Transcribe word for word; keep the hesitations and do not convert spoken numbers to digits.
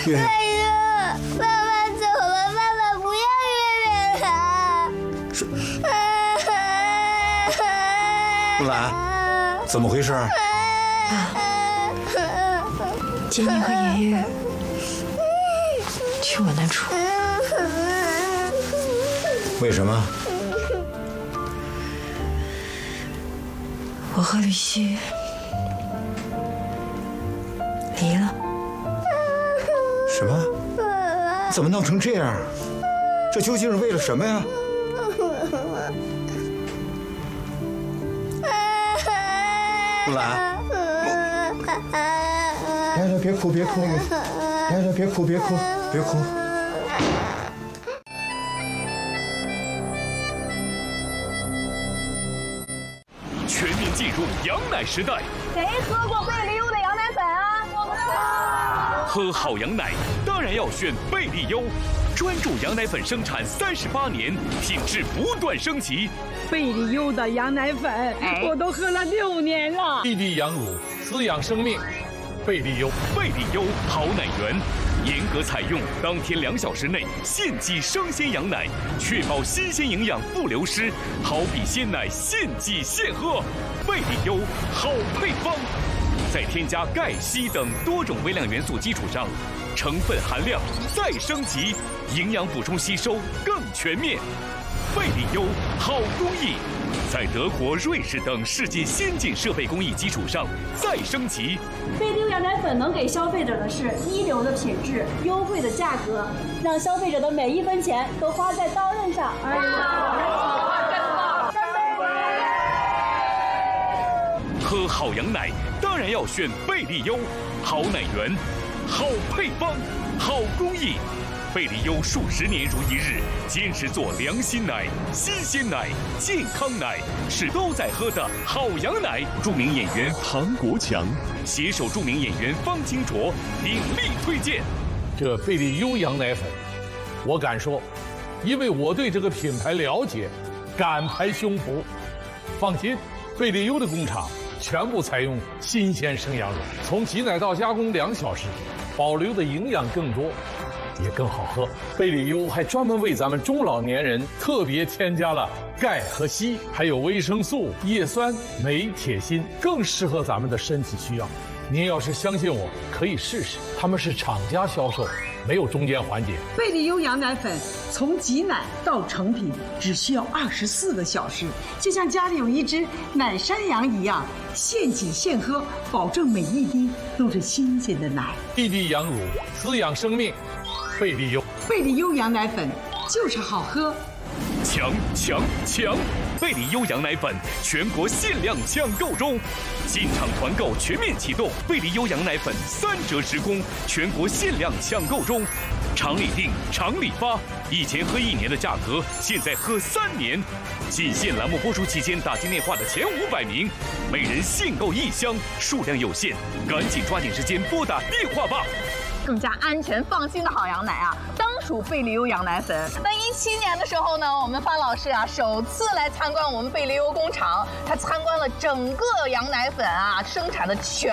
月月， 爸爸走了，爸爸不要月月了。 是。木兰，怎么回事？ 爸，姐你和爷爷去我那处。 为什么？ 我和吕希离了。 什么？怎么闹成这样？这究竟是为了什么呀？木兰，来来，别哭，别哭，来来，别哭，别哭，别哭。 全面进入羊奶时代。 谁喝过贝利优的羊奶粉啊？我们喝好羊奶当然要选贝利优，专注羊奶粉生产三十八年，品质不断升级。 贝利优的羊奶粉，我都喝了六年了。 滴滴羊乳，滋养生命。贝利优， 贝利优好奶源，严格采用当天两小时内现挤生鲜羊奶，确保新鲜营养不流失，好比鲜奶现挤现喝。贝利优好配方，在添加钙、硒等多种微量元素基础上，成分含量再升级，营养补充吸收更全面。贝利优好工艺，在德国、瑞士等世界先进设备工艺基础上再升级。 贝利优羊奶粉能给消费者的是一流的品质、优惠的价格，让消费者的每一分钱都花在刀刃上。哎呀， 喝好羊奶当然要选贝利优，好奶源，好配方，好工艺。贝利优数十年如一日，坚持做良心奶、新鲜奶、健康奶，是都在喝的好羊奶。著名演员唐国强携手著名演员方清卓鼎力推荐这贝利优羊奶粉，我敢说，因为我对这个品牌了解，敢拍胸脯。放心，贝利优的工厂全部采用新鲜生羊乳，从挤奶到加工两小时，保留的营养更多，也更好喝。贝利优还专门为咱们中老年人特别添加了钙和硒，还有维生素、叶酸、镁、铁、锌，更适合咱们的身体需要。您要是相信我，可以试试，他们是厂家销售，没有中间环节。 贝利优羊奶粉从挤奶到成品只需要二十四个小时，就像家里有一只奶山羊一样，现挤现喝，保证每一滴都是新鲜的奶。 滴滴羊乳，滋养生命。贝利优， 贝利优羊奶粉就是好喝。 强强强！贝利优羊奶粉全国限量抢购中，进场团购全面启动。贝利优羊奶粉三折直供，全国限量抢购中，厂里订，厂里发。以前喝一年的价格，现在喝三年。仅限栏目播出期间打进电话的前五百名，每人限购一箱，数量有限，赶紧抓紧时间拨打电话吧。 更加安全放心的好羊奶啊，当属贝利优羊奶粉。那一七年的时候呢，我们方老师啊首次来参观我们贝利优工厂，他参观了整个羊奶粉啊生产的全